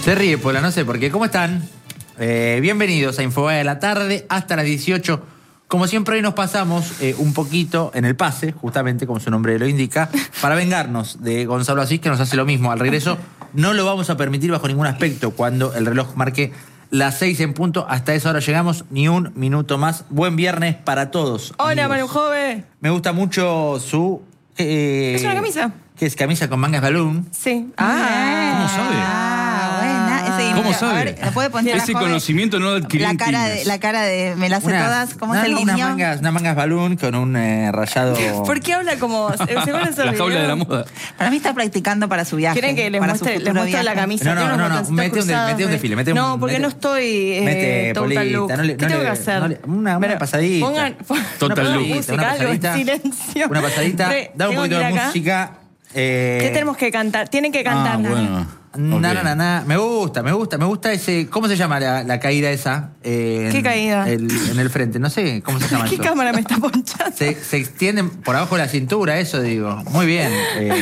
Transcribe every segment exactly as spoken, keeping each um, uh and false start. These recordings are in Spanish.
Se ríe, Pola, no sé por qué. ¿Cómo están? Eh, bienvenidos a Infobae de la tarde, hasta las dieciocho. Como siempre, hoy nos pasamos eh, un poquito en el pase, justamente como su nombre lo indica, para vengarnos de Gonzalo Asís, que nos hace lo mismo. Al regreso no lo vamos a permitir bajo ningún aspecto cuando el reloj marque las seis en punto. Hasta esa hora llegamos, ni un minuto más. Buen viernes para todos. Hola, Manu Jove. Me gusta mucho su... Eh, ¿Es una camisa? ¿Qué es? ¿Camisa con mangas balloon? Sí. Ah, ¿Cómo sabe? Ah, buena. Ese, ¿Cómo mira, sabe? A ver, ¿la puede poner Ese la joven? conocimiento no lo adquirí La en cara de, Quilmes. la cara de me las sé Una- todas. ¿Cómo no, es el no, guiño? unas mangas, unas mangas balloon con un eh, rayado... ¿por qué habla como... según esos La jaula videos? de la moda. Para mí está practicando para su viaje. ¿Quieren que les para su muestre, les futuro muestre la viaje. camisa? No, no, Tiene unos no, no, botoncitos mete un de- cruzados, mete un eh. desfile, mete un- No, porque mete- no estoy eh, Mete, total Polita, look. no le- ¿Qué no tengo le- que hacer? no le- una- una Pero pasadita. Pongan, Total una look. música, Una algo en pasadita, silencio. Una pasadita, Re, da un tengo poquito que de ir acá. música. Eh, ¿Qué tenemos que cantar? Tienen que cantar. Ah, bueno. Na, Ok. na, na, na. Me gusta, me gusta, me gusta ese... ¿Cómo se llama la, la caída esa? Eh, ¿Qué en- caída? el- en el frente, no sé, ¿cómo se llama ¿Qué eso? cámara me está ponchando? Se, se extienden por abajo de la cintura, eso digo. Muy bien. Eh,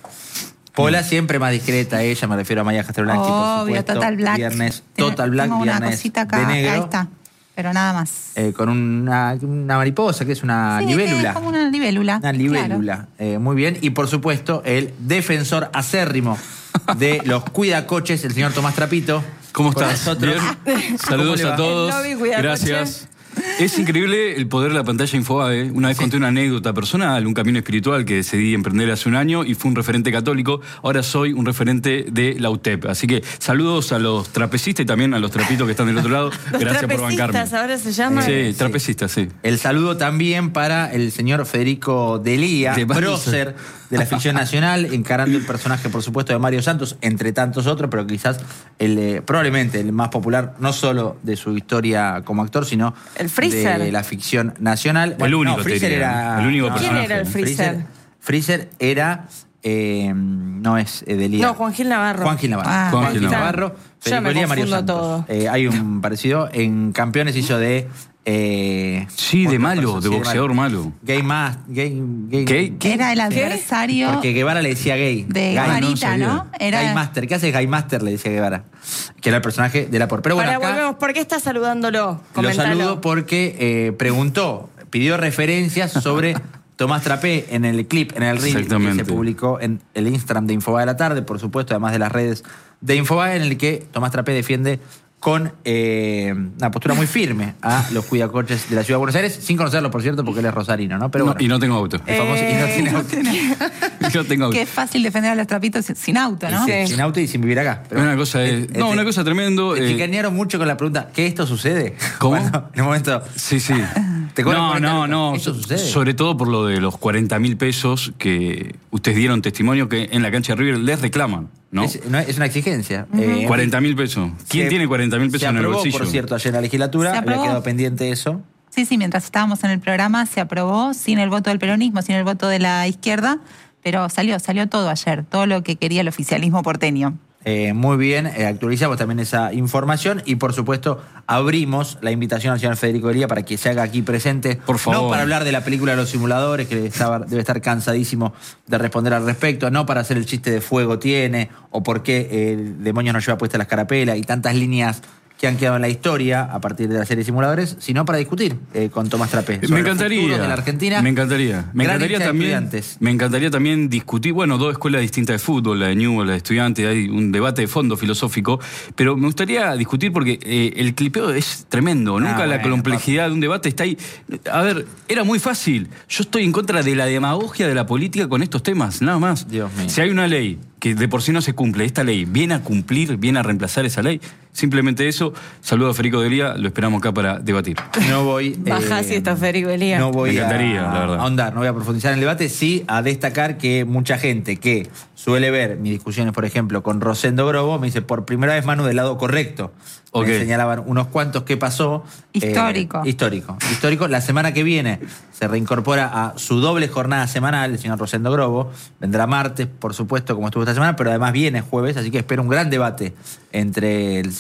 Pola siempre más discreta, ella, me refiero a Maya Castellanqui, por Obvio, supuesto. Total Black. Viernes, Tiene- Total Black, tengo una viernes cosita acá, de negro. ahí está. Pero nada más. Eh, con una, una mariposa, que es una Sí, que libélula. es como una libélula. Una libélula. Eh, muy bien. Y por supuesto, el defensor acérrimo de los cuidacoches, el señor Tomás Trapito. ¿Cómo con estás? nosotros. Bien. Saludos ¿Cómo le a va? todos. El lobby Cuidacoche. Gracias. Es increíble el poder de la pantalla Infobae. Una vez Sí. conté una anécdota personal, un camino espiritual que decidí emprender hace un año y fui un referente católico. Ahora soy un referente de la U T E P. Así que saludos a los trapecistas y también a los trapitos que están del otro lado. Los Gracias por bancarme. trapecistas ahora se llaman. Sí, trapecistas, sí. El saludo también para el señor Federico Delía, De Banzer. prócer de la ficción nacional, encarando el personaje, por supuesto, de Mario Santos, entre tantos otros, pero quizás el eh, probablemente el más popular, no solo de su historia como actor, sino El Freezer. de la ficción nacional. El único, no, te Freezer diría. era... El único no, ¿Quién personaje. era el Freezer? Freezer, Freezer era... eh, no es eh, Delía. No, Juan Gil Navarro. Juan Gil Navarro. Ah. Juan, Juan Gil Gil Navarro. Ya Federico me Delía, Mario confundo Santos. todo. Eh, hay un parecido. En Campeones hizo de... eh, Sí, de otro malo, personaje, de sí, boxeador malo. Gay más, gay, gay. ¿Qué? Que era el ¿Qué? adversario Porque Guevara le decía gay. de Gay, Gamarita, sabía. ¿no? Era Gay Master. ¿Qué hace Gay Master? Le decía Guevara. Que era el personaje de la por. Pero bueno, Ahora acá volvemos. ¿Por qué estás saludándolo? lo Comentalo. saludo porque eh, preguntó, pidió referencias sobre Tomás Trapé en el clip, en el reel que Exactamente. se publicó en el Instagram de Infobae de la tarde, por supuesto, además de las redes de Infobae, en el que Tomás Trapé defiende con eh, una postura muy firme a los cuidacoches de la Ciudad de Buenos Aires, sin conocerlo, por cierto, porque él es rosarino, ¿no? Pero No, bueno, y no tengo auto. es famoso y no Eh, tiene auto. Yo tengo auto. Que es fácil defender a los trapitos sin- sin auto, ¿no? Sí. Sin auto y sin vivir acá. Pero Una cosa es- eh, no, eh, una cosa tremendo, Te eh, chicanearon mucho con la pregunta, ¿qué esto sucede? ¿Cómo? Bueno, en un momento... Sí, sí. Te cobran No, cuarenta no, lucas. no. Eso sucede. Sobre todo por lo de los cuarenta mil pesos que ustedes dieron testimonio que en la cancha de River les reclaman, ¿no? Es, no, es una exigencia. Eh, cuarenta mil pesos. ¿Quién se- tiene cuarenta mil pesos se en el aprobó, bolsillo? por cierto, ayer en la legislatura. Se Había aprobó. quedado pendiente eso. Sí, sí, mientras estábamos en el programa se aprobó sin el voto del peronismo, sin el voto de la izquierda, pero salió, salió todo ayer, todo lo que quería el oficialismo porteño. Eh, muy bien, eh, actualizamos también esa información y por supuesto abrimos la invitación al señor Federico Delía para que se haga aquí presente. Por favor. No para hablar de la película de los simuladores, que estaba- debe estar cansadísimo de responder al respecto, no para hacer el chiste de fuego tiene o por qué el demonio no lleva puesta la escarapela y tantas líneas que han quedado en la historia a partir de la serie Simuladores, sino para discutir eh, con Tomás Trapé. sobre Me el encantaría. futuro de la Argentina. Me encantaría. Me Gran encantaría hincha de también. Estudiantes. Me encantaría también discutir, bueno, dos escuelas distintas de fútbol, la de Newell's, la de Estudiantes, hay un debate de fondo filosófico, pero me gustaría discutir porque eh, el clipeo es tremendo. Nunca Ah, la bueno, complejidad de un debate está ahí. A ver, era muy fácil. Yo estoy en contra de la demagogia de la política con estos temas, nada más. Dios mío. Si hay una ley que de por sí no se cumple, esta ley viene a cumplir, viene a reemplazar esa ley. Simplemente eso. Saludo a Federico Delía, lo esperamos acá para debatir. No voy. Baja eh, si está Federico Delía. No voy Me encantaría, a, la verdad. a ahondar, no voy a profundizar en el debate, sí a destacar que mucha gente que suele ver mis discusiones, por ejemplo, con Rosendo Grobo, me dice, por primera vez Manu del lado correcto. Ok. Me señalaban unos cuantos qué pasó. Histórico. Eh, histórico. Histórico. La semana que viene se reincorpora a su doble jornada semanal el señor Rosendo Grobo. Vendrá martes, por supuesto, como estuvo esta semana, pero además viene jueves, así que espero un gran debate entre el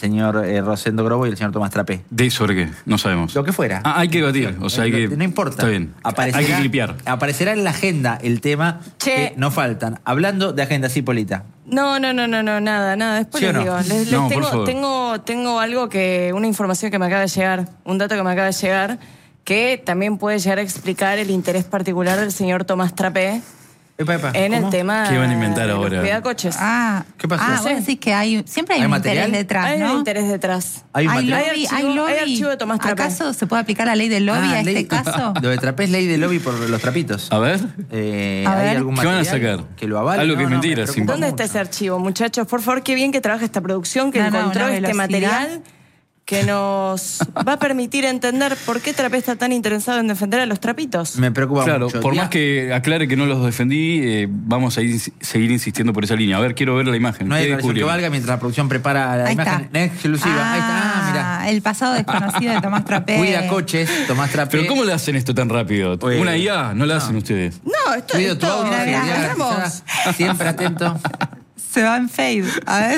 señor eh, Rosendo Grobo y el señor Tomás Trapé. ¿De sobre qué? No sabemos. Lo que fuera. Ah, hay que debatir. O sea, hay que. No importa. Está bien. Aparecerá, hay que clipear. Aparecerá en la agenda el tema Che. que nos faltan. Hablando de agenda, sí, Polita. No, no, no, no, no, nada, nada. Después ¿Sí o les no? digo. Les, les No, por tengo, favor. tengo, tengo algo que, una información que me acaba de llegar, un dato que me acaba de llegar, que también puede llegar a explicar el interés particular del señor Tomás Trapé Epa, epa, en ¿cómo? el tema ¿Qué van a inventar de los ahora? cuidacoches. Ah, ¿Qué pasó? Ah, No sé. vos decís que hay, siempre hay, ¿Hay un material? interés detrás, Hay ¿no? un interés detrás. Hay un Hay material. lobby, Hay hay archivo- lobby. hay archivo de Tomás Trapé. ¿Acaso se puede aplicar la ley del lobby Ah, a ley- este caso? Lo de Trapé es ley de lobby por los trapitos. A ver. Eh, A ¿Hay ver. algún ¿Qué van a material sacar? que lo avale? Algo que es me mentira, preocupa sin- ¿Dónde mucho. está ese archivo, muchachos? Por favor, qué bien que trabaja esta producción, que No, no, encontró una este velocidad. material que nos va a permitir entender por qué Trapé está tan interesado en defender a los trapitos. Me preocupa Claro, mucho. por Ya- más que aclare que no los defendí, eh, vamos a ir- seguir insistiendo por esa línea. A ver, quiero ver la imagen. No hay ¿Qué declaración que descubrieron? valga mientras la producción prepara la Ahí imagen está. en exclusiva. Ahí está. Ah, mirá. El pasado desconocido de Tomás Trapé. Cuida coches, Tomás Trapé. Pero ¿cómo le hacen esto tan rápido? Oye, Una I A no la hacen ustedes. No, esto, Cuido tu esto audio, mira, mira, seguridad encontramos. garantizada. Siempre atento. Se va en fade. A ver.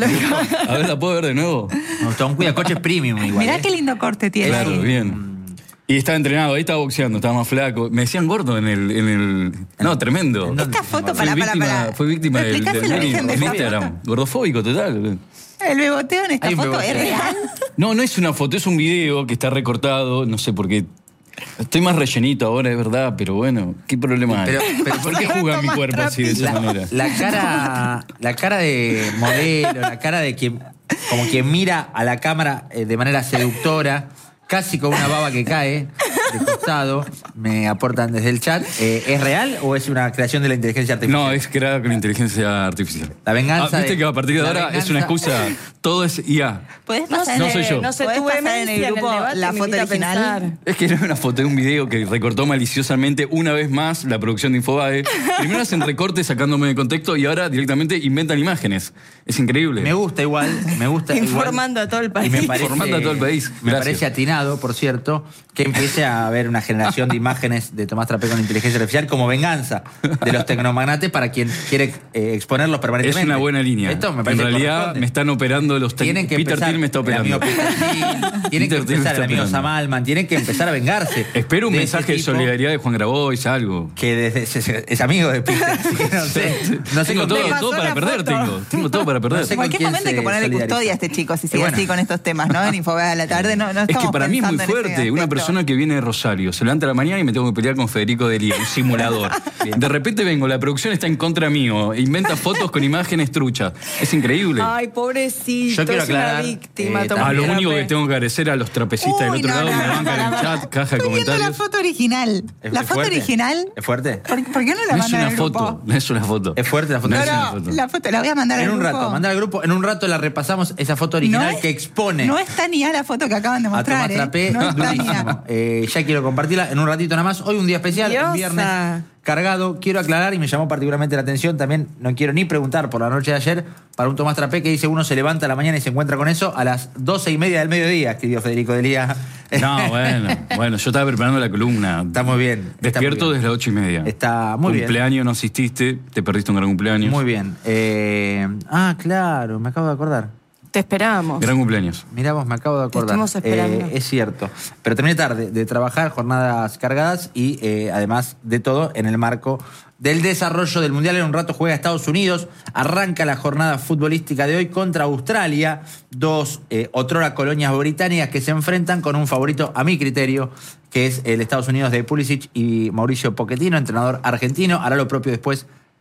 A ver, ¿la puedo ver de nuevo? Me gustó un cuida coches premium igual. Mirá ¿eh? qué lindo corte tiene. Claro, un- bien. Y estaba entrenado, ahí estaba boxeando, estaba más flaco. Me decían gordo en el. En el no, tremendo. ¿en dónde? Esta foto, Fue para, para, víctima, para. fue víctima ¿Me del, explicás del el bullying origen de en esa Instagram. foto? Gordofóbico total. El beboteo en esta Hay un foto beboteo. es real. No, no es una foto, es un video que está recortado, no sé por qué. Estoy más rellenito ahora, es verdad, pero bueno, ¿qué problema hay? Pero- pero- ¿Por qué juzga mi cuerpo así de esa La, manera? la cara, la cara de modelo, la cara de quien, como quien mira a la cámara eh, de manera seductora, casi con una baba que cae de costado, me aportan desde el chat. Eh, ¿Es real o es una creación de la inteligencia artificial? No, es creada con inteligencia artificial. La venganza Ah, Viste de- que a partir de la ahora es una venganza- excusa, todo es I A. ¿Podés No pasar sé, No soy yo. No sé, ¿Podés tu pasar en el vehemencia grupo debate la me foto invita a original? pensar. Es que no es una foto, es un video que recortó maliciosamente una vez más la producción de Infobae. Primero hacen recortes sacándome de contexto y ahora directamente inventan imágenes. Es increíble. Me gusta igual, me gusta igual. Informando a todo el país. Y me parece, Informando a todo el país. Me Gracias. parece atinado, por cierto, que empiece a haber una generación de imágenes de Tomás Trapé con inteligencia artificial como venganza de los tecnomagnates para quien quiere eh, exponerlos Es permanentemente. una buena línea. Esto me en parece que realidad corresponde. me están operando los Tienen técnicos. que Peter empezar, Thiel me está el amigo operando. Peter Thiel, tienen que Peter Thiel me empezar el está amigo operando. Sam Altman, tienen que empezar a vengarse. Espero un de mensaje ese de tipo solidaridad de Juan Grabois, algo. que desde- es, es- es amigo de Peter, así que no sé. No sé tengo con todo, quién- todo pasó para la perder, foto. tengo. Tengo todo para perder. No sé En con cualquier quién momento hay se que ponerle solidariza. custodia a este chico si Y sigue bueno. así con estos temas, ¿no? En Infobea de la tarde. No, no Es que estamos para mí es muy pensando en ese fuerte. Una aspecto. persona que viene de Rosario, se levanta a la mañana y me tengo que pelear con Federico Delía, un simulador. De repente vengo, la producción está en contra mío, e inventa fotos con imágenes truchas. Es increíble. Ay, pobrecito, Yo quiero es una aclarar, víctima. eh, Tomás Ah, lo Trapé. único que tengo que agradecer a los trapecistas Uy, del otro no, lado, no, me no, bancan no, en no. el chat, caja de Estoy viendo la comentarios. foto original. ¿Es- La es foto fuerte? original. ¿Es fuerte? ¿Por, por qué no la No es mandan una al grupo? foto, no es una foto. Es fuerte la foto. No No, es una no, foto. la foto la voy a mandar En al un grupo. rato, mandar al grupo. En un rato la repasamos, esa foto original No es- que expone No está ni a la foto que acaban de a Tomás mostrar. ¿eh? Trapé. No está ni durísimo. a. Eh, ya quiero compartirla en un ratito nada más. Hoy un día especial, Diosa. un viernes cargado. Quiero aclarar y me llamó particularmente la atención. También no quiero ni preguntar por la noche de ayer para un Tomás Trapé que dice uno se levanta a la mañana y se encuentra con eso a las doce y media del mediodía, escribió Federico Delía. No, bueno, bueno, yo estaba preparando la columna. Está muy bien. está muy Despierto bien. desde las ocho y media. Está muy bien. Cumpleaños no asististe, te perdiste un gran cumpleaños. Muy bien. Eh, ah, claro, me acabo de acordar. Te esperamos. Gran cumpleaños. Mirá vos, me acabo de acordar. estuvimos esperando. Eh, es cierto. Pero terminé tarde de trabajar, jornadas cargadas y eh, además de todo en el marco del desarrollo del Mundial. En un rato juega Estados Unidos. Arranca la jornada futbolística de hoy contra Australia. Dos eh, otrora colonias británicas que se enfrentan con un favorito a mi criterio, que es el Estados Unidos de Pulisic y Mauricio Pochettino, entrenador argentino. Hará lo propio después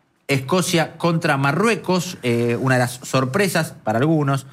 Escocia contra Marruecos, eh, una de las sorpresas para algunos,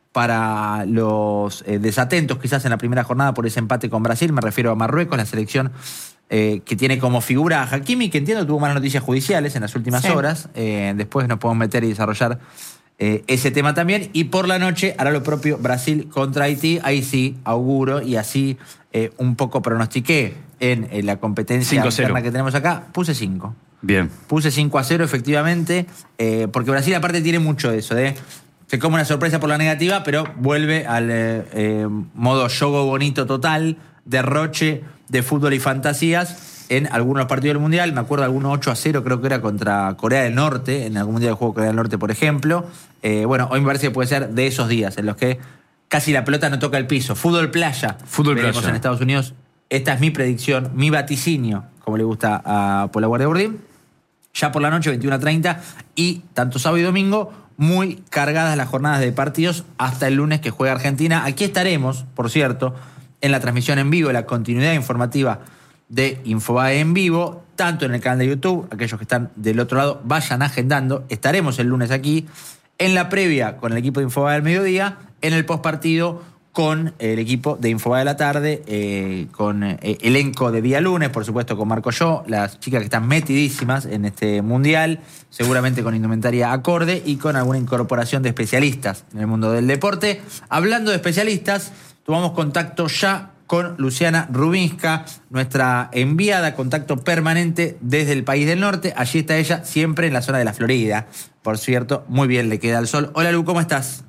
para los eh, desatentos quizás en la primera jornada por ese empate con Brasil. Me refiero a Marruecos, la selección eh, que tiene como figura a Hakimi, que entiendo tuvo malas noticias judiciales en las últimas Sí. horas. Eh, después nos podemos meter y desarrollar eh, ese tema también. Y por la noche hará lo propio Brasil contra Haití. Ahí sí, auguro y así eh, un poco pronostiqué en, en la competencia cinco a cero. interna que tenemos acá. Puse cinco. Bien. Puse cinco a cero, efectivamente, eh, porque Brasil aparte tiene mucho de eso, de se come una sorpresa por la negativa, pero vuelve al eh, eh, modo juego bonito total, derroche de fútbol y fantasías en algunos partidos del Mundial. Me acuerdo de alguno ocho a cero, creo que era contra Corea del Norte, en algún Mundial de Juego Corea del Norte, por ejemplo. Eh, bueno, hoy me parece que puede ser de esos días en los que casi la pelota no toca el piso. Fútbol playa. Fútbol veremos playa. en Estados Unidos. Esta es mi predicción, mi vaticinio, como le gusta a Paula Guardia Burdín. Ya por la noche, veintiuna treinta, y tanto sábado y domingo, muy cargadas las jornadas de partidos hasta el lunes que juega Argentina. Aquí estaremos, por cierto, en la transmisión en vivo, la continuidad informativa de Infobae en vivo, tanto en el canal de YouTube, aquellos que están del otro lado vayan agendando. Estaremos el lunes aquí, en la previa con el equipo de Infobae al mediodía, en el postpartido con el equipo de Infobae de la tarde, eh, con eh, elenco de día lunes, por supuesto con Marco Yo, las chicas que están metidísimas en este mundial, seguramente con indumentaria acorde y con alguna incorporación de especialistas en el mundo del deporte. Hablando de especialistas, tomamos contacto ya con Luciana Rubinska, nuestra enviada, contacto permanente desde el país del norte. Allí está ella, siempre en la zona de la Florida. Por cierto, muy bien le queda el sol. Hola Lu, ¿cómo estás?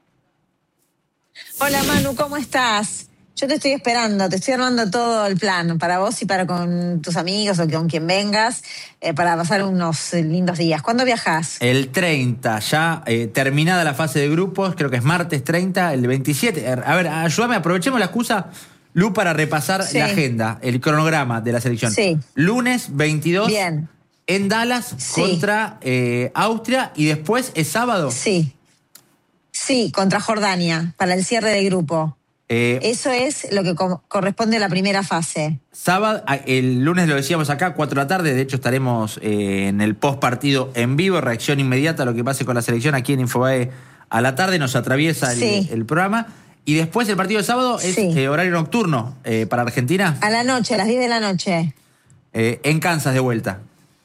Hola Manu, ¿cómo estás? Yo te estoy esperando, te estoy armando todo el plan para vos y para con tus amigos o con quien vengas, eh, para pasar unos lindos días. ¿Cuándo viajás? El treinta, ya eh, terminada la fase de grupos, creo que es martes treinta, el veintisiete. A ver, ayúdame, aprovechemos la excusa, Lu, para repasar Sí. la agenda, el cronograma de la selección. Sí. Lunes veintidós, Bien. en Dallas Sí. contra eh, Austria, y después es sábado. Sí. Sí, contra Jordania, para el cierre del grupo. Eh, Eso es lo que co- corresponde a la primera fase. Sábado, el lunes lo decíamos acá, cuatro de la tarde, de hecho estaremos eh, en el post partido en vivo, reacción inmediata a lo que pase con la selección aquí en Infobae a la tarde, nos atraviesa el, Sí. el programa. Y después el partido de sábado es Sí. eh, horario nocturno eh, para Argentina, A la noche, a las diez de la noche. eh, en Kansas de vuelta.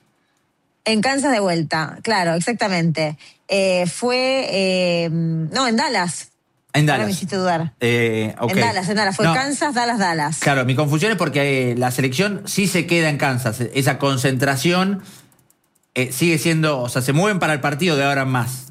En Kansas de vuelta, claro, exactamente. Eh, fue, eh, no, en Dallas. En Ahora me Dallas. hiciste dudar. Eh, ok. En Dallas, en Dallas. Fue No, Kansas, Dallas, Dallas. Claro, mi confusión es porque eh, la selección sí se queda en Kansas. Esa concentración eh, sigue siendo, o sea, se mueven para el partido de ahora en más.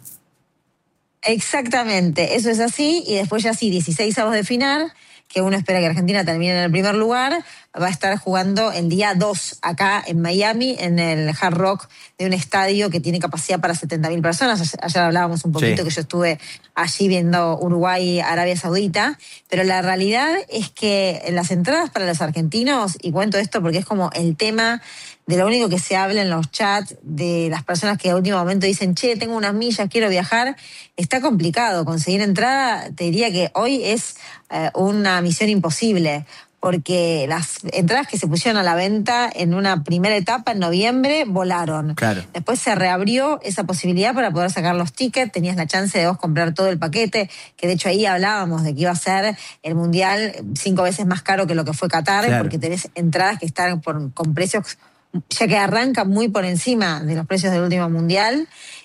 Exactamente, eso es así. Y después ya sí, dieciséis avos de final, que uno espera que Argentina termine en el primer lugar. Va a estar jugando el día dos acá en Miami, en el Hard Rock de un estadio que tiene capacidad para setenta mil personas. Ayer hablábamos un poquito Sí. que yo estuve allí viendo Uruguay, Arabia Saudita, pero la realidad es que las entradas para los argentinos, y cuento esto porque es como el tema de lo único que se habla en los chats de las personas que a último momento dicen, che, tengo unas millas, quiero viajar, está complicado. Conseguir entrada, te diría que hoy es eh, una misión imposible, porque las entradas que se pusieron a la venta en una primera etapa en noviembre volaron. Claro. Después se reabrió esa posibilidad para poder sacar los tickets, tenías la chance de vos comprar todo el paquete, que de hecho ahí hablábamos de que iba a ser el Mundial cinco veces más caro que lo que fue Qatar, Claro. porque tenés entradas que están por, con precios, ya que arrancan muy por encima de los precios del último Mundial.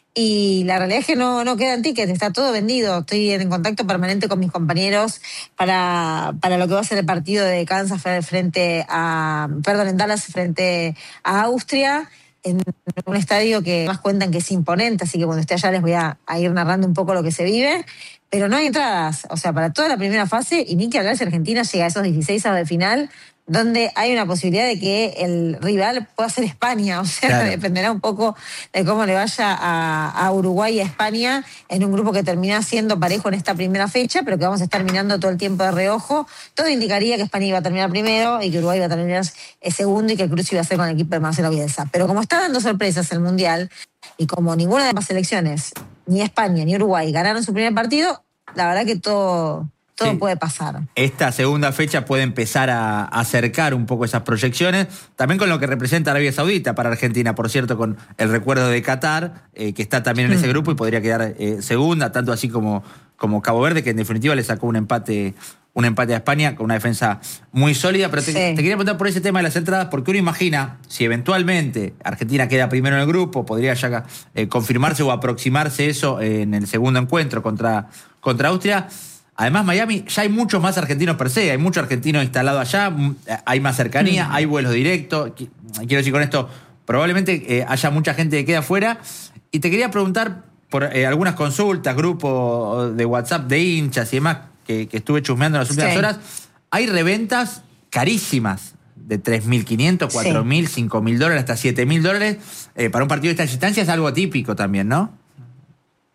Y la realidad es que no, no quedan tickets, está todo vendido. Estoy en contacto permanente con mis compañeros para, para lo que va a ser el partido de Kansas frente a, perdón, en Dallas frente a Austria, en un estadio que más cuentan que es imponente, así que cuando esté allá les voy a, a ir narrando un poco lo que se vive. Pero no hay entradas, o sea, para toda la primera fase, y ni que hablar si Argentina llega a esos dieciséis avos de final, donde hay una posibilidad de que el rival pueda ser España, o sea, Claro. dependerá un poco de cómo le vaya a, a Uruguay y a España en un grupo que termina siendo parejo en esta primera fecha, pero que vamos a estar mirando todo el tiempo de reojo. Todo indicaría que España iba a terminar primero y que Uruguay iba a terminar segundo y que el cruce iba a ser con el equipo de Marcelo Bielsa. Pero como está dando sorpresas el Mundial y como ninguna de las selecciones, ni España ni Uruguay, ganaron su primer partido, la verdad que todo... Todo Sí. puede pasar. Esta segunda fecha puede empezar a acercar un poco esas proyecciones, también con lo que representa Arabia Saudita para Argentina, por cierto, con el recuerdo de Qatar, eh, que está también en ese grupo y podría quedar eh, segunda, tanto así como, como Cabo Verde, que en definitiva le sacó un empate, un empate a España con una defensa muy sólida. Pero te, Sí. te quería preguntar por ese tema de las entradas, porque uno imagina, si eventualmente Argentina queda primero en el grupo, podría ya eh, confirmarse o aproximarse eso en el segundo encuentro contra, contra Austria. Además, Miami, ya hay muchos más argentinos per se, hay muchos argentinos instalados allá, hay más cercanía, hay vuelos directos. Quiero decir con esto, probablemente eh, haya mucha gente que quede afuera. Y te quería preguntar por eh, algunas consultas, grupos de WhatsApp de hinchas y demás, que, que estuve chusmeando en las últimas Sí. horas. Hay reventas carísimas, de tres mil quinientos, cuatro mil, cinco mil dólares, hasta siete mil dólares. Eh, para un partido de estas instancias es algo atípico también, ¿no?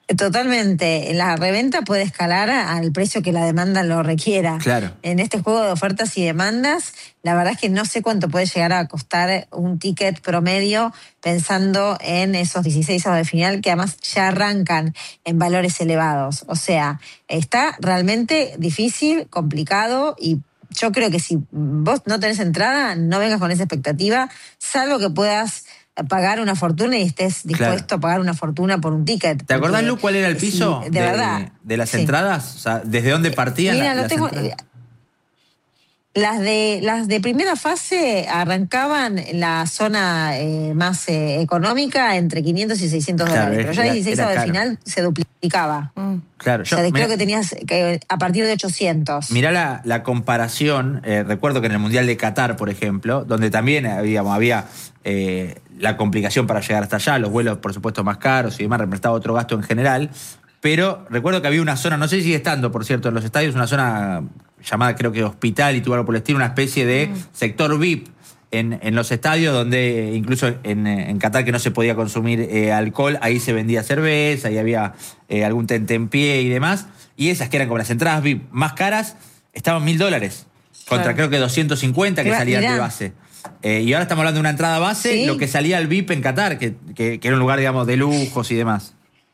Totalmente. La reventa puede escalar al precio que la demanda lo requiera. Claro. En este juego de ofertas y demandas, la verdad es que no sé cuánto puede llegar a costar un ticket promedio pensando en esos dieciséis avos de final que además ya arrancan en valores elevados. O sea, está realmente difícil, complicado y yo creo que si vos no tenés entrada, no vengas con esa expectativa, salvo que puedas pagar una fortuna y estés dispuesto Claro. a pagar una fortuna por un ticket. ¿Te acordás, Porque, Lu, cuál era el piso sí, de, verdad, de las sí. entradas? O sea, ¿desde dónde partían Mira, la- lo las tengo. entradas? Las de, las de primera fase arrancaban en la zona eh, más eh, económica entre quinientos y seiscientos Claro, dólares, pero ya era- dieciséis era al caro. final se duplicaba. Mm. Claro, O yo, sea, de- mirá- creo que tenías que a partir de ochocientos. Mirá la, la comparación, eh, recuerdo que en el Mundial de Qatar, por ejemplo, donde también había, había eh, la complicación para llegar hasta allá, los vuelos por supuesto más caros y demás, representaba otro gasto en general, pero recuerdo que había una zona, no sé si sigue estando, por cierto, en los estadios, una zona llamada creo que hospital y tuvo algo por el estilo, una especie de sector V I P en, en los estadios, donde incluso en, en Qatar que no se podía consumir eh, alcohol, ahí se vendía cerveza y había eh, algún tentempié y demás, y esas que eran como las entradas V I P más caras, estaban mil dólares, contra Claro. creo que doscientos cincuenta que Mirá, salían de mirá. base. Eh, y ahora estamos hablando de una entrada base, Sí. lo que salía al V I P en Qatar, que, que, que era un lugar, digamos, de lujos y demás.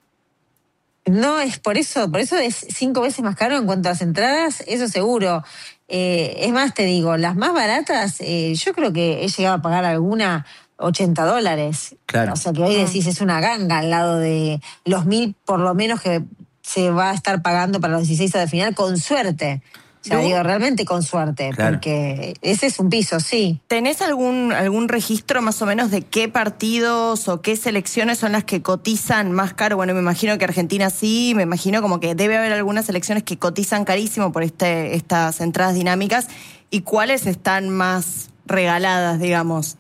No, es por eso, por eso es cinco veces más caro en cuanto a las entradas, eso seguro. Eh, es más, te digo, las más baratas, eh, yo creo que he llegado a pagar alguna ochenta dólares. Claro. O sea que hoy decís, es una ganga al lado de los mil por lo menos que se va a estar pagando para los dieciséis de final, con suerte. O sea, ¿No? digo, realmente con suerte, Claro. porque ese es un piso, sí. ¿Tenés algún, algún registro más o menos de qué partidos o qué selecciones son las que cotizan más caro? Bueno, me imagino que Argentina sí, me imagino como que debe haber algunas selecciones que cotizan carísimo por este, estas entradas dinámicas. ¿Y cuáles están más regaladas, digamos?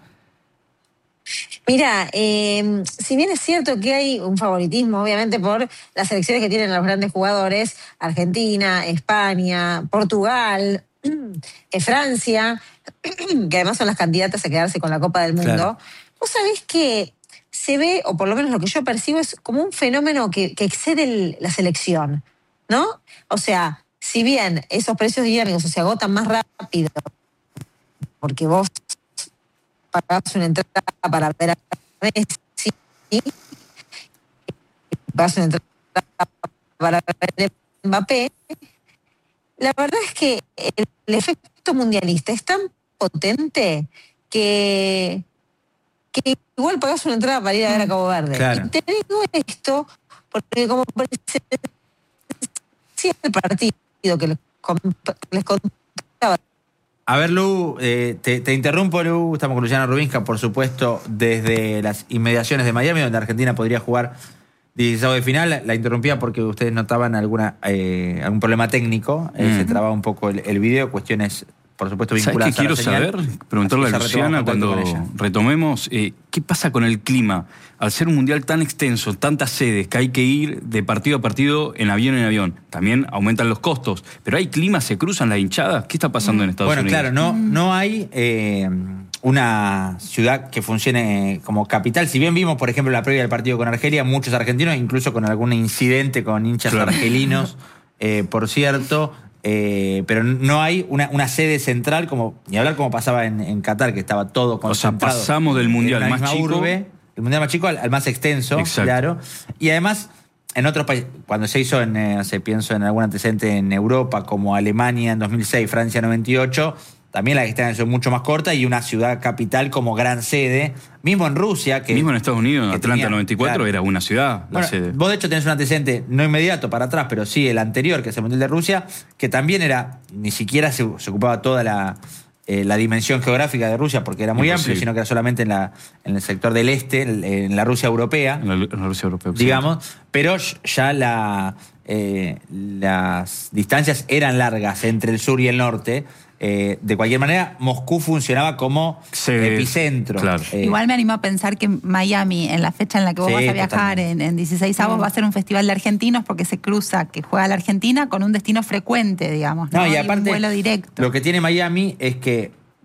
Mira, eh, si bien es cierto que hay un favoritismo, obviamente, por las selecciones que tienen los grandes jugadores, Argentina, España, Portugal, eh, Francia, que además son las candidatas a quedarse con la Copa del Mundo, Claro. vos sabés que se ve, o por lo menos lo que yo percibo, es como un fenómeno que, que excede el- la selección, ¿no? O sea, si bien esos precios dinámicos se agotan más rápido, porque vos pagás una entrada para ver a Messi, pagás una entrada para ver a Mbappé, la verdad es que el, el efecto mundialista es tan potente que, que igual pagás una entrada para ir a ver a Cabo Verde. Claro. Y te digo esto porque como parece el partido que les, com- les contaba. A ver, Lu, eh, te, te interrumpo, Lu. Estamos con Luciana Rubinska, por supuesto, desde las inmediaciones de Miami, donde Argentina podría jugar dieciséis de final. La interrumpía porque ustedes notaban alguna eh, algún problema técnico. Eh, Mm. Se trababa un poco el, el video, cuestiones, por supuesto, ¿Sabes vinculadas qué quiero a la señal. saber? Preguntarle a Así ya Luciana retomamos contacto cuando con ella. retomemos, eh, ¿qué pasa con el clima? Al ser un mundial tan extenso, tantas sedes, que hay que ir de partido a partido en avión en avión, también aumentan los costos. Pero hay clima, se cruzan las hinchadas. ¿Qué está pasando en Estados Bueno, Unidos? claro, no, no hay eh, una ciudad que funcione como capital. Si bien vimos, por ejemplo, la previa del partido con Argelia, muchos argentinos, incluso con algún incidente con hinchas Claro. argelinos, eh, por cierto, eh, pero no hay una, una sede central, como ni hablar como pasaba en, en Qatar, que estaba todo O sea, concentrado. pasamos del en mundial una más misma chico. urbe, el mundial más chico al, al más extenso, Exacto. claro. Y además, en otros países, cuando se hizo, en, eh, no sé, pienso en algún antecedente en Europa, como Alemania en dos mil seis, Francia en noventa y ocho, también las distancias son mucho más cortas y una ciudad capital como gran sede. Mismo en Rusia, que... Mismo en Estados Unidos, que Atlanta tenía- noventa y cuatro claro. era una ciudad, la Bueno, sede. vos de hecho tenés un antecedente no inmediato para atrás, pero sí el anterior, que es el Mundial de Rusia, que también era, ni siquiera se, se ocupaba toda la, eh, la dimensión geográfica de Rusia, porque era muy Imposible. amplio, sino que era solamente en, la, en el sector del este, en, en la Rusia europea, En la, en la Rusia Europea. digamos, pero ya la, eh, las distancias eran largas entre el sur y el norte. Eh, de cualquier manera, Moscú funcionaba como Sede, epicentro. claro. Eh, Igual me animo a pensar que Miami, en la fecha en la que vos Sí, vas a viajar, totalmente. en, en dieciséis avos, va a ser un festival de argentinos porque se cruza que juega la Argentina con un destino frecuente, digamos. No, No, y un aparte, vuelo directo. lo que tiene Miami es que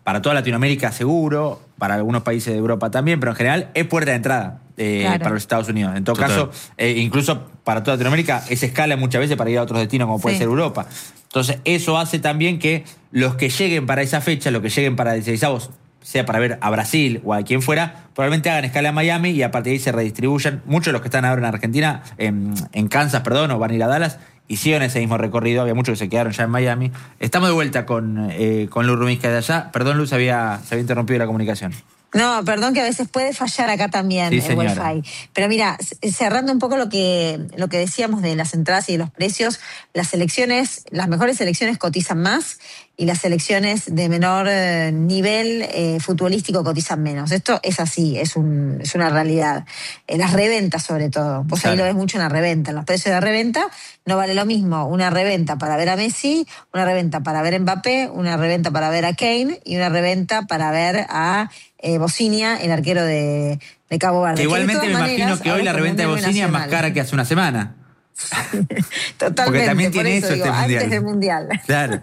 para toda Latinoamérica seguro, para algunos países de Europa también, pero en general es puerta de entrada eh, Claro. para los Estados Unidos. En todo Total. caso, eh, incluso para toda Latinoamérica es escala muchas veces para ir a otros destinos como puede Sí. ser Europa. Entonces eso hace también que los que lleguen para esa fecha, los que lleguen para dieciseisavos, sea para ver a Brasil o a quien fuera, probablemente hagan escala en Miami y a partir de ahí se redistribuyan. Muchos de los que están ahora en Argentina, en, en Kansas, perdón, o van a ir a Dallas, hicieron ese mismo recorrido. Había muchos que se quedaron ya en Miami. Estamos de vuelta con, eh, con Luz Rubinsky de allá. Perdón, Luz, había, se había interrumpido la comunicación. No, perdón que a veces puede fallar acá también Sí, el señora. Wi-Fi. Pero mira, c- cerrando un poco lo que, lo que decíamos de las entradas y de los precios, las selecciones, las mejores selecciones cotizan más y las selecciones de menor eh, nivel eh, futbolístico cotizan menos. Esto es así, es, un, es una realidad. En las reventas sobre todo. Vos ahí Claro. lo ves mucho en la reventa. En los precios de reventa no vale lo mismo una reventa para ver a Messi, una reventa para ver a Mbappé, una reventa para ver a Kane y una reventa para ver a eh, Bocinia, el arquero de, de Cabo Verde. Que de igualmente me todas imagino maneras, que hoy la ahora como reventa de un héroe Bocinia es más nacional. cara que hace una semana. Totalmente. Porque también por tiene eso digo, este mundial. Antes del mundial. Claro.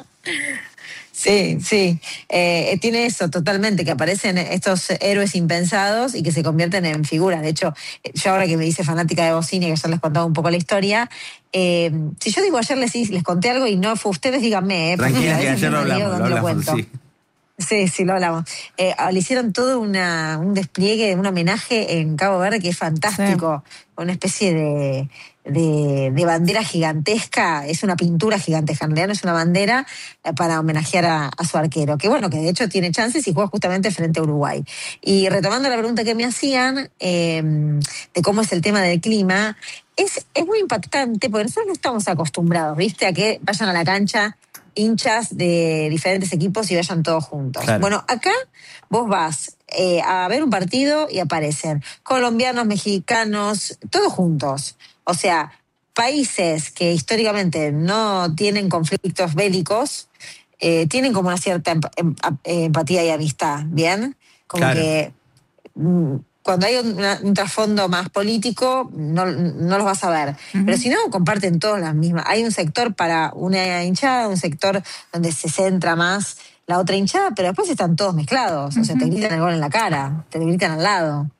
Sí, sí. Eh, tiene eso totalmente, que aparecen estos héroes impensados y que se convierten en figuras. De hecho, yo ahora que me dice fanática de Bocinia, que ya les contaba un poco la historia, eh, si yo digo ayer les, les conté algo y no fue ustedes, díganme. Eh, porque Tranquila, a que veces ayer no lo me digo hablamos, lo dónde hablamos, cuento. sí. Sí, sí, lo hablamos. Eh, le hicieron todo una, un despliegue, un homenaje en Cabo Verde que es fantástico. Una especie de, de, de bandera gigantesca. Es una pintura gigantesca. En realidad no es una bandera eh, para homenajear a, a su arquero. Que bueno, que de hecho tiene chances y juega justamente frente a Uruguay. Y retomando la pregunta que me hacían eh, de cómo es el tema del clima, es, es muy impactante porque nosotros no estamos acostumbrados, ¿viste? A que vayan a la cancha hinchas de diferentes equipos y vayan todos juntos. Claro. Bueno, acá vos vas eh, a ver un partido y aparecen colombianos, mexicanos, todos juntos. O sea, países que históricamente no tienen conflictos bélicos, eh, tienen como una cierta emp- em- empatía y amistad, ¿bien? Como Claro. que mm, cuando hay un, una- un trasfondo más político, no, no los vas a ver. Ujú. Pero si no, comparten todas las mismas. Hay un sector para una hinchada, un sector donde se centra más la otra hinchada, pero después están todos mezclados. O sea, te Ujú. gritan el gol en la cara, te gritan al lado.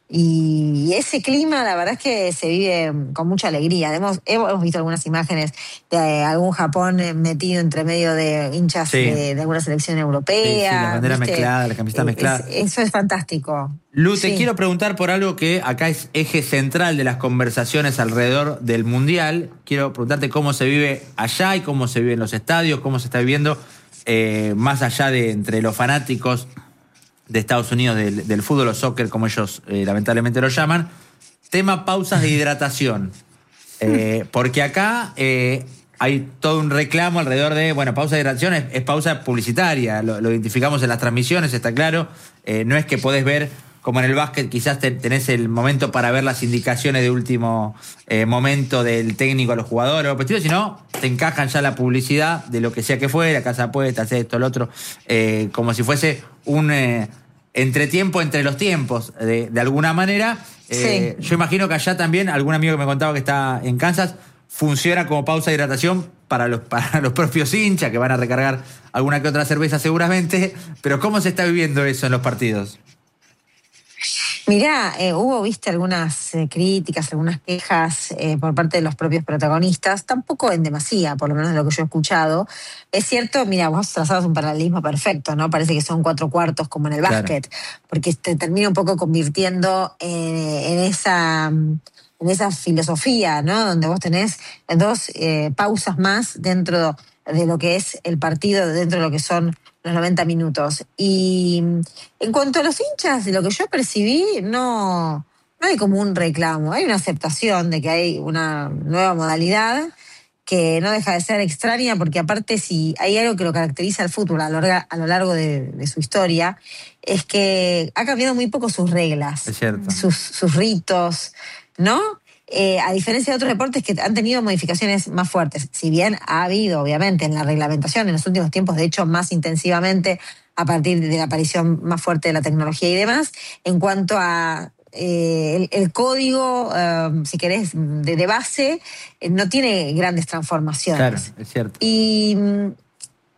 Y ese clima, la verdad es que se vive con mucha alegría. Hemos, hemos visto algunas imágenes de algún Japón metido entre medio de hinchas Sí. de, de alguna selección europea. Sí, sí, las banderas ¿viste? mezcladas, las camisetas Eh, mezcladas. es- eso es fantástico. Lu, te Sí. quiero preguntar por algo que acá es eje central de las conversaciones alrededor del Mundial. Quiero preguntarte cómo se vive allá y cómo se vive en los estadios, cómo se está viviendo eh, más allá de entre los fanáticos de Estados Unidos del, del fútbol o soccer, como ellos eh, lamentablemente lo llaman. Tema pausas de hidratación. Eh, porque acá eh, hay todo un reclamo alrededor de, bueno, pausa de hidratación es, es pausa publicitaria, lo, lo identificamos en las transmisiones, está claro. Eh, no es que podés ver, como en el básquet, quizás te- tenés el momento para ver las indicaciones de último eh, momento del técnico a los jugadores, o algo por el estilo, sino te encajan ya la publicidad de lo que sea que fuera, casa apuestas, esto, lo otro, eh, como si fuese un eh, entretiempo entre los tiempos, de, de alguna manera. Eh, Sí. Yo imagino que allá también, algún amigo que me contaba que está en Kansas, funciona como pausa de hidratación para los, para los propios hinchas, que van a recargar alguna que otra cerveza seguramente. Pero ¿cómo se está viviendo eso en los partidos? Mirá, eh, hubo, viste, algunas eh, críticas, algunas quejas eh, por parte de los propios protagonistas, tampoco en demasía, por lo menos de lo que yo he escuchado. Es cierto, mira, vos trazabas un paralelismo perfecto, ¿no? Parece que son cuatro cuartos como en el Claro. básquet, porque te termina un poco convirtiendo en, en esa... en esa filosofía, ¿no? Donde vos tenés dos eh, pausas más dentro de lo que es el partido, dentro de lo que son los noventa minutos. Y en cuanto a los hinchas, de lo que yo percibí, no, no hay como un reclamo, hay una aceptación de que hay una nueva modalidad que no deja de ser extraña, porque aparte si hay algo que lo caracteriza al fútbol a lo, larga- a lo largo de, de su historia, es que ha cambiado muy poco sus reglas, Es cierto. sus, sus ritos, ¿no? Eh, a diferencia de otros deportes que han tenido modificaciones más fuertes. Si bien ha habido, obviamente, en la reglamentación en los últimos tiempos, de hecho, más intensivamente a partir de la aparición más fuerte de la tecnología y demás, en cuanto a eh, el, el código, eh, si querés, de, de base, eh, no tiene grandes transformaciones. Claro, es cierto. Y mm,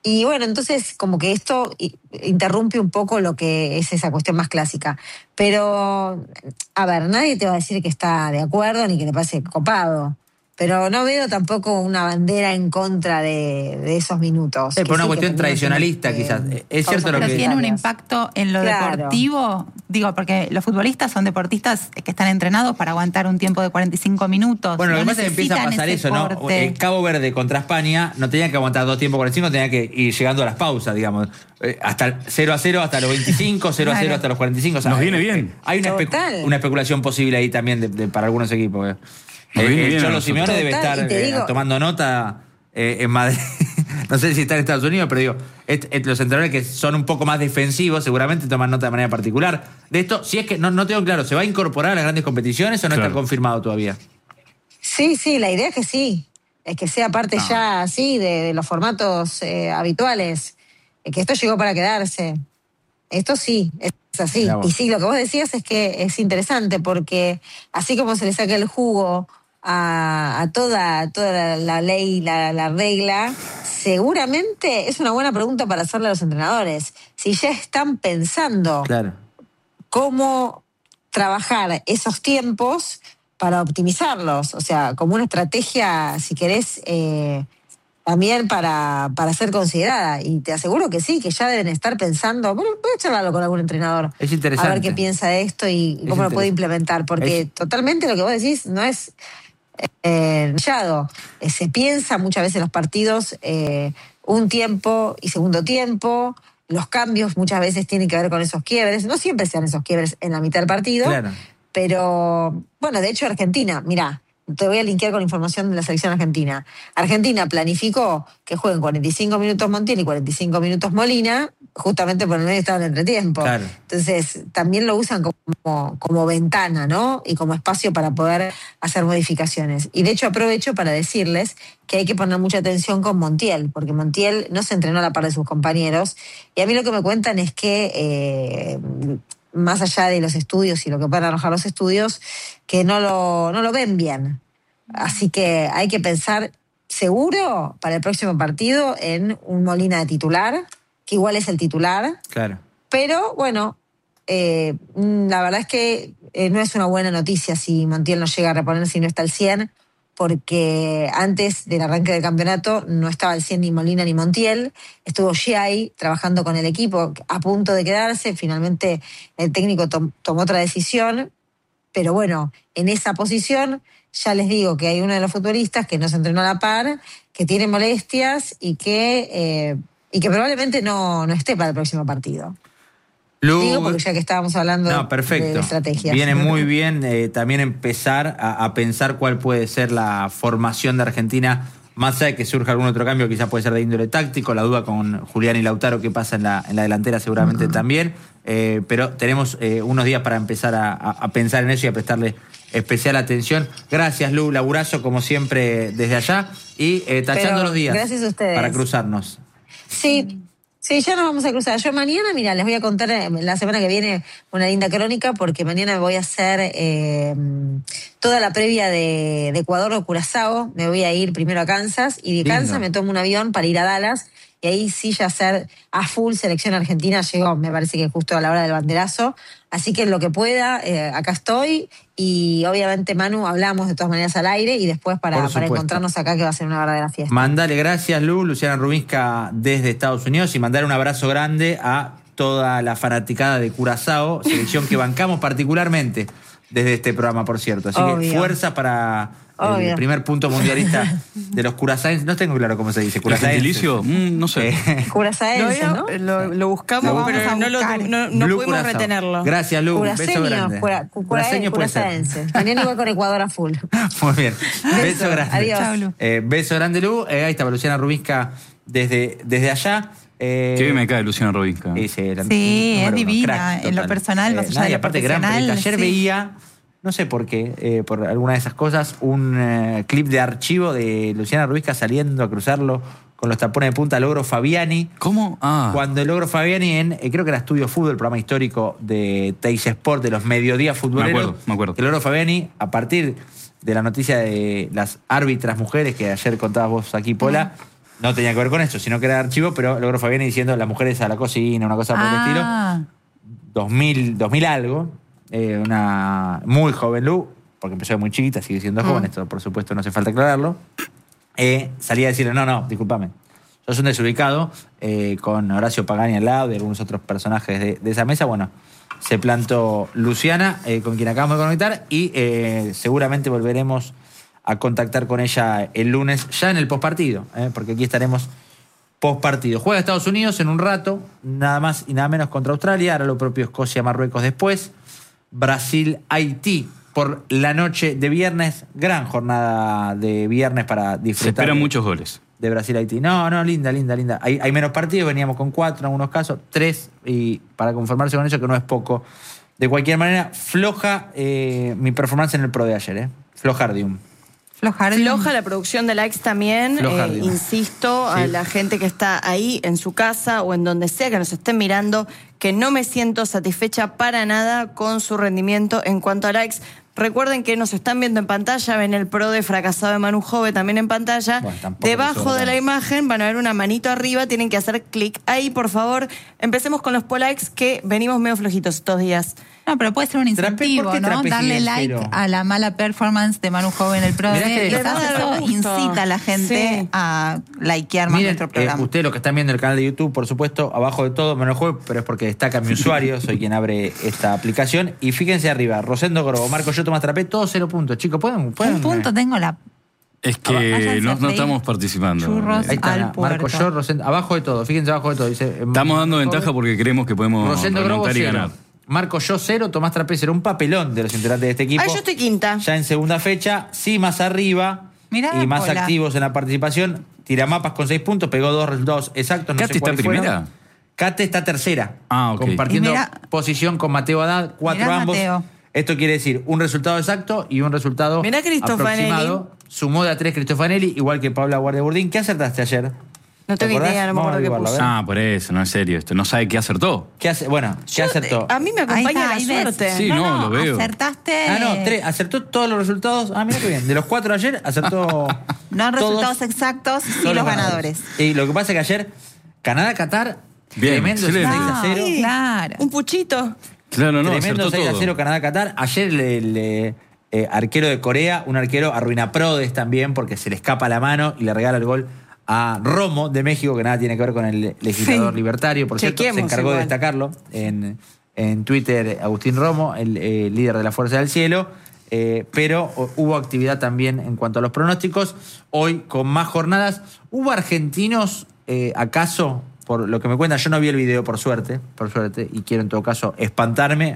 Y bueno, entonces como que esto interrumpe un poco lo que es esa cuestión más clásica. Pero, a ver, nadie te va a decir que está de acuerdo ni que le parece copado. Pero no veo tampoco una bandera en contra de, de esos minutos. Sí, por una sí, cuestión tradicionalista, que, quizás. Es cierto lo pero que... tiene un impacto en lo Claro. deportivo, digo, porque los futbolistas son deportistas que están entrenados para aguantar un tiempo de cuarenta y cinco minutos. Bueno, lo no que pasa es que empieza a necesitan pasar ese eso, ¿no? corte. En Cabo Verde contra España no tenía que aguantar dos tiempos cuarenta y cinco, tenía que ir llegando a las pausas, digamos. Eh, hasta el cero a cero hasta los veinticinco, cero a cero Claro. hasta los cuarenta y cinco. O sea, Nos viene eh, bien. Hay una, espe- Total. una especulación posible ahí también de, de- para algunos equipos. eh. Nos Eh, viene el bien a Cholo nosotros. Simeone debe Total, estar y te eh, digo- tomando nota eh, en Madrid. No sé si está en Estados Unidos, pero digo, est- est- los entrenadores que son un poco más defensivos seguramente toman nota de manera particular. De esto, si es que no, no tengo claro, ¿se va a incorporar a las grandes competiciones o no Claro. está confirmado todavía? Sí, sí, la idea es que sí. Es que sea parte No. ya así de, de los formatos eh, habituales. Eh, que esto llegó para quedarse. Esto sí, es así. Mirá vos. Y sí, lo que vos decías es que es interesante porque así como se le saca el jugo a, a toda, toda la, la ley, la, la regla, seguramente es una buena pregunta para hacerle a los entrenadores. Si ya están pensando Claro. cómo trabajar esos tiempos para optimizarlos, o sea, como una estrategia, si querés, eh, también para, para ser considerada. Y te aseguro que sí, que ya deben estar pensando, bueno, voy a charlarlo con algún entrenador. Es interesante. A ver qué piensa de esto y Es cómo lo puede interesante. implementar, porque Es- totalmente lo que vos decís no es eh, llado. Eh, se piensa muchas veces en los partidos eh, un tiempo y segundo tiempo. Los cambios muchas veces tienen que ver con esos quiebres. No siempre sean esos quiebres en la mitad del partido. Claro. Pero, bueno, de hecho Argentina, mirá, te voy a linkear con información de la selección argentina. Argentina planificó que jueguen cuarenta y cinco minutos Montiel y cuarenta y cinco minutos Molina, justamente por el medio estaba en entretiempo. Claro. Entonces, también lo usan como, como ventana, ¿no? Y como espacio para poder hacer modificaciones. Y de hecho aprovecho para decirles que hay que poner mucha atención con Montiel, porque Montiel no se entrenó a la par de sus compañeros. Y a mí lo que me cuentan es que, eh, más allá de los estudios y lo que puedan arrojar los estudios, que no lo, no lo ven bien. Así que hay que pensar seguro para el próximo partido en un Molina de titular, que igual es el titular. Claro. Pero bueno, eh, la verdad es que eh, no es una buena noticia si Montiel no llega a reponer si no está al cien, porque antes del arranque del campeonato no estaba al cien ni Molina ni Montiel. Estuvo Giai trabajando con el equipo a punto de quedarse. Finalmente el técnico tom- tomó otra decisión. Pero bueno, en esa posición ya les digo que hay uno de los futbolistas que no se entrenó a la par, que tiene molestias y que, eh, y que probablemente no, no esté para el próximo partido. Lu, Digo porque ya que estábamos hablando no, perfecto. de estrategias. Viene muy bien eh, también empezar a, a pensar cuál puede ser la formación de Argentina, más allá de que surja algún otro cambio, quizás puede ser de índole táctico, la duda con Julián y Lautaro, qué pasa en la, en la delantera seguramente también, eh, pero tenemos eh, unos días para empezar a, a- a pensar en eso y a prestarle especial atención. Gracias, Lu, laburazo como siempre desde allá y eh, tachando Pero los días gracias a ustedes. para cruzarnos. Sí, sí, ya nos vamos a cruzar. Yo mañana, mira, les voy a contar eh, la semana que viene una linda crónica, porque mañana me voy a hacer eh, toda la previa de, de Ecuador o Curazao. Me voy a ir primero a Kansas y de Lindo. Kansas me tomo un avión para ir a Dallas. Y ahí sí ya hacer a full selección argentina. Llegó, me parece que justo a la hora del banderazo. Así que en lo que pueda, eh, acá estoy. Y obviamente, Manu, hablamos de todas maneras al aire y después para, Por para supuesto. encontrarnos acá, que va a ser una verdadera fiesta. Mandale gracias, Lu, Luciana Rubinska desde Estados Unidos, y mandar un abrazo grande a toda la fanaticada de Curazao, selección que bancamos particularmente desde este programa, por cierto. Así Obvio. que fuerza para el Obvio. primer punto mundialista de los curazaenses. No tengo claro cómo se dice, ¿El curazaenses. gentilicio? Mm, no sé. Eh, Curazaense, ¿no? Lo, lo buscamos, Lo pero vamos a no, lo, buscar. no, no Blue pudimos Curazao. retenerlo. Gracias, Lu. Un beso Curaceño, grande. cura, cura, Curaceño puede ser. curazaense. Mañana igual con Ecuador a full. Muy bien. Beso, Beso, grande. adiós. Chao, Lu. Eh, beso grande, Lu. Eh, ahí estaba Luciana Rubinska desde, desde allá. Eh, Qué bien me cae Luciana Robinska. Sí, sí, era Sí, número es uno, divina, crack en lo total. personal, más allá nada, de y lo aparte gran profesional, periodista. Ayer sí. veía, no sé por qué, eh, por alguna de esas cosas, un eh, clip de archivo de Luciana Rubinska saliendo a cruzarlo con los tapones de punta Logro Fabiani. ¿Cómo? Ah. Cuando el Logro Fabiani en, eh, creo que era Estudio Fútbol, el programa histórico de Teis Sport, de los mediodías futboleros. Me acuerdo, me acuerdo. El Logro Fabiani, a partir de la noticia de las árbitras mujeres que ayer contabas vos aquí, Pola, No tenía que ver con esto, sino que era archivo, pero logró Fabiani diciendo las mujeres a la cocina, una cosa por el estilo. Ah, dos mil, dos mil algo. Eh, una muy joven Lu, porque empezó de muy chiquita, sigue siendo joven, esto por supuesto no hace falta aclararlo. Eh, salía a decirle, no, no, discúlpame. Sos un desubicado, eh, con Horacio Pagani al lado y algunos otros personajes de, de esa mesa. Bueno, se plantó Luciana, eh, con quien acabamos de conectar, y eh, seguramente volveremos a contactar con ella el lunes, ya en el postpartido, eh, porque aquí estaremos postpartido. Juega Estados Unidos en un rato, nada más y nada menos contra Australia, hará lo propio Escocia-Marruecos después, Brasil-Haití por la noche de viernes, gran jornada de viernes para disfrutar. Se esperan de, muchos goles. De Brasil-Haití. No, no, linda, linda, linda. Hay, hay menos partidos, veníamos con cuatro en algunos casos, tres, y para conformarse con eso, que no es poco. De cualquier manera, floja eh, mi performance en el Pro de ayer, ¿eh? Flojardium. Flojardium. Floja la producción de likes también. Eh, insisto Sí. a la gente que está ahí en su casa o en donde sea que nos estén mirando, que no me siento satisfecha para nada con su rendimiento en cuanto a likes. Recuerden que nos están viendo en pantalla, ven el pro de fracasado de Manu Jove también en pantalla. Bueno, tampoco Debajo le de la sobra. imagen van a ver una manito arriba, tienen que hacer clic ahí, por favor. Empecemos con los polikes que venimos medio flojitos estos días. No, pero puede ser un Trape- incentivo, ¿por qué ¿no? Trape Darle sigue en like cero? a la mala performance de Manu Jove en el Pro Mirá que de. le Quizás va a dar eso gusto. incita a la gente Sí. a likear más Miren, nuestro eh, programa. ustedes los que están viendo el canal de YouTube, por supuesto, abajo de todo, menos juego, pero es porque destaca mi usuario, soy quien abre esta aplicación. Y fíjense arriba, Rosendo Grobo, Marco Yo, Tomás Trapé, todos cero puntos. Chicos, ¿pueden? pueden Un punto tengo la. Es Ah, que váyanse no, a no freír estamos participando. churros. Ahí está, al Marco puerto. Yo, Rosendo, abajo de todo, fíjense abajo de todo. Dice, eh, Estamos dando Marco ventaja Joven, porque creemos que podemos Rosendo Grobo remontar y cero. ganar. Marco Yo cero, Tomás Trapé cero. Un papelón de los integrantes de este equipo. Ah, yo estoy quinta. Ya en segunda fecha, sí más arriba Mirá y la más cola. activos en la participación. Tiramapas con seis puntos, pegó dos, dos exactos. No ¿Cate sé está cuáles fueron. primera? Cate está tercera. Ah, ok. Compartiendo Y mira- posición con Mateo Haddad, cuatro Mirá, ambos. Mateo. Esto quiere decir un resultado exacto y un resultado Mirá Cristofanelli. aproximado. Sumó de a tres Cristofanelli, igual que Paula Guardia-Burdín. ¿Qué acertaste ayer? No ¿Te tengo acordás? idea, no me Vamos a acuerdo qué averiguarlo, puse. a ver. Ah, por eso, no es serio esto. No sabe qué acertó. ¿Qué hace? Bueno, ¿qué Yo, acertó? eh, A mí me Ahí acompaña está, la ahí ves. suerte. Sí, no, lo veo. Acertaste. Ah, no, tres. Acertó todos los resultados. Ah, mira qué bien. De los cuatro ayer, acertó. No todos- resultados exactos, sí todos los ganadores. Y lo que pasa es que ayer, Canadá-Qatar, Bien, tremendo excelente. seis a cero. Ah, claro. Un puchito. Claro, no, Tremendo acertó seis a cero todo. Canadá-Qatar. Ayer el, el, eh, eh, arquero de Corea, un arquero arruina Prodes también porque se le escapa la mano y le regala el gol a Romo de México, que nada tiene que ver con el legislador Sí. libertario. Por cierto, se Chequemos encargó de igual. destacarlo en, en Twitter Agustín Romo, el eh, líder de la Fuerza del Cielo. Eh, pero o- hubo actividad también en cuanto a los pronósticos. Hoy con más jornadas. ¿Hubo argentinos, eh, acaso, por lo que me cuentan? Yo no vi el video, por suerte, por suerte, y quiero en todo caso espantarme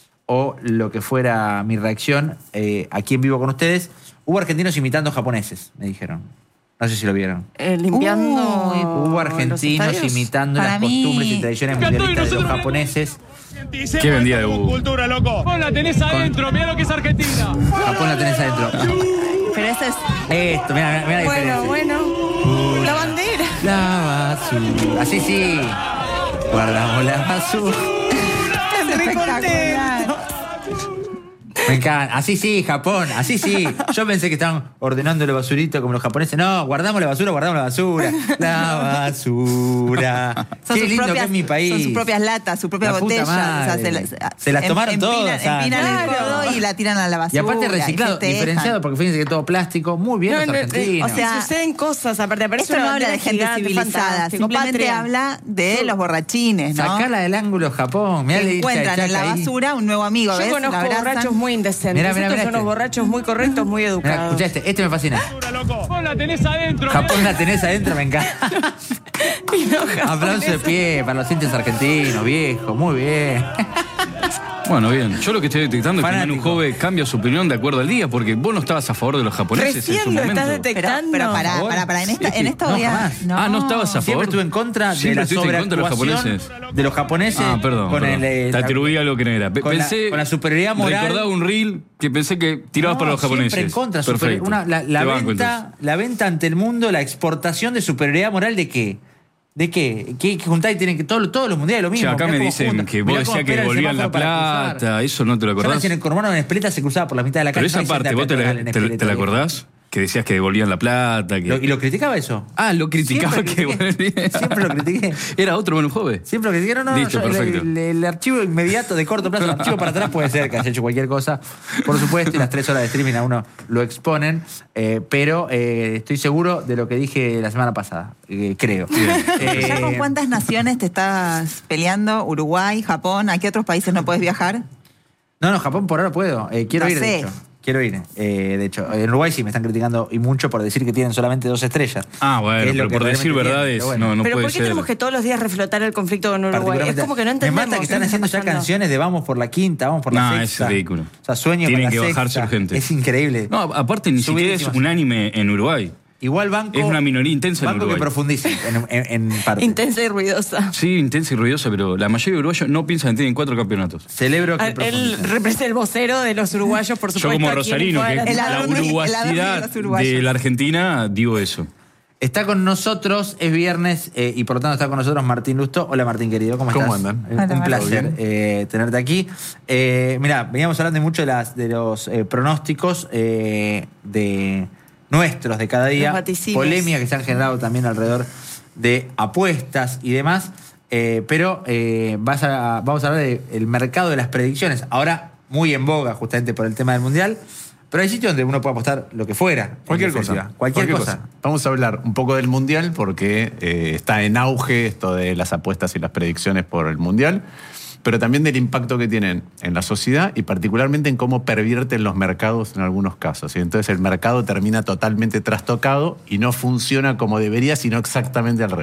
o lo que fuera mi reacción eh, aquí en vivo con ustedes. Hubo argentinos imitando japoneses, me dijeron. No sé si lo vieron. Eh, limpiando. Uy, Hubo los argentinos estadios. imitando Para las mí- costumbres y tradiciones mundialistas de los japoneses. Qué vendida de Hugo. Cultura, loco. Vos la tenés adentro, mirá lo que es Argentina. Japón la tenés adentro. Pero ese es. Esto, mira, mira la Bueno, diferencia. bueno. La bandera. La basura. Así sí. Guardamos la basura. Espectacular. Me encanta. Así sí, Japón. Así sí. Yo pensé que estaban ordenando el basurito como los japoneses. No, guardamos la basura, guardamos la basura. La basura. Son Qué sus lindo propias- que es mi país. Son sus propias latas, sus propias La puta botellas. madre. O sea, se, las- Se las em- tomaron empinan- todas, ah. Empinan el Claro. codo y la tiran a la Y basura. aparte reciclado, festejan. diferenciado, porque fíjense que todo plástico. Muy bien No, los no, eh, argentinos. o sea, suceden cosas, aparte aparece Esto una no habla de bandera gente gigante, civilizada, fantástico, simplemente patria. habla de los borrachines, ¿no? Sacala del ángulo Japón. Mirá, Que le encuentran en la basura un nuevo amigo, Yo ¿ves? conozco Lo abrazan. borrachos muy indecentes. Mirá, mirá, Estos mirá son este. unos borrachos muy correctos, muy Mirá, educados. escuchá este, este me fascina. Vos la tenés adentro. Japón la tenés adentro, me encanta. Y no, japoneses. Aplauso de pie para los hinchas argentinos, viejo, muy bien. Bueno, bien. Yo lo que estoy detectando es que Manu Fanático. Jove cambia su opinión de acuerdo al día, porque vos no estabas a favor de los japoneses en su Recién lo momento. estás Pero, detectando. pero pará, favor. pará, pará. En, esta, en estos No, días. jamás. Ah, ¿no estabas a favor? Siempre estuve en contra de Siempre la estuviste en contra de los sobreactuación japoneses. de los japoneses. Ah, perdón. Con perdón. el, eh, Te la- atribuí algo que no era. Pe- con la- pensé, con la superioridad moral. Recordaba un reel que pensé que tirabas No, para los japoneses. Siempre en contra. super- Perfecto. una- la, la Te banco, venta, entonces. la venta ante el mundo, la exportación de superioridad moral de qué. ¿De qué? ¿Qué, qué juntáis? Tienen que todos, todos los mundiales lo Che, mismo. acá Mirá me cómo dicen juntan. que vos Mirá cómo decías que espera el volvían La semáforo para cruzar. Plata. ¿Eso no te lo Yo acordás? nací en el Cormano, en Espleta se cruzaba por la mitad de la calle. Pero esa No hay parte, Santa ¿vos te la, Catedral en te- Espeleta, te la viejo. acordás? Que decías que devolvían la plata. Que... Lo- ¿Y lo criticaba eso? Ah, lo criticaba Siempre que critiqué. Siempre lo critiqué. Era otro Manu Jove. Siempre lo critiqué. No, no, no, Listo, yo- el, perfecto. el- el archivo inmediato, de corto plazo, el archivo para atrás puede ser que has hecho cualquier cosa, por supuesto, y las tres horas de streaming a uno lo exponen, eh, pero eh, estoy seguro de lo que dije la semana pasada, eh, creo. Eh, ¿Ya con cuántas naciones te estás peleando? ¿Uruguay, Japón? ¿A qué otros países no puedes viajar? No, no, Japón por ahora puedo. Eh, quiero No ir, de sé. hecho. Quiero ir. Eh, de hecho, en Uruguay sí me están criticando y mucho por decir que tienen solamente dos estrellas. Ah, bueno, Que es lo pero que por decir realmente tienen, verdades, pero bueno. no, no Pero puede ¿por qué ser. tenemos que todos los días reflotar el conflicto con Uruguay? Es Particularmente- como que no Me entendemos. mata que están qué haciendo está ya pasando. canciones de vamos por la quinta, vamos por la No, sexta. es ridículo. O sea, sueño Tienen con que la bajarse sexta. urgente. Es increíble. No, aparte ni siquiera es Subidísimas. un anime en Uruguay. Igual banco. Es una minoría intensa en banco Uruguay. que profundice en, en, en parte. Intensa y ruidosa. Sí, intensa y ruidosa, pero la mayoría de uruguayos no piensan que tienen cuatro campeonatos. Celebro que Ah, Él profundice. representa el vocero de los uruguayos, por Yo supuesto. como aquí en rosarino, que Info de es la la ladrón de- el ladrón de uruguacidad los uruguayos. de la Argentina, digo eso. Está con nosotros, es viernes, eh, y por lo tanto está con nosotros Martín Lusto. Hola Martín, querido, ¿cómo estás? ¿Cómo andan? Eh, Hola, Un Martín. placer ¿Todo eh, tenerte aquí. Eh, mira, veníamos hablando de mucho de, las, de los eh, pronósticos eh, de nuestros de cada día. Los vaticinios. Polémicas que se han generado también alrededor de apuestas y demás. Eh, pero eh, vas a, vamos a hablar del mercado de las predicciones. Ahora muy en boga justamente por el tema del Mundial. Pero hay sitios donde uno puede apostar lo que fuera. Cualquier en cosa. definitiva. Cualquier, cosa. Vamos a hablar un poco del Mundial porque eh, está en auge esto de las apuestas y las predicciones por el Mundial, pero también del impacto que tienen en la sociedad y particularmente en cómo pervierten los mercados en algunos casos. Y entonces el mercado termina totalmente trastocado y no funciona como debería, sino exactamente al revés.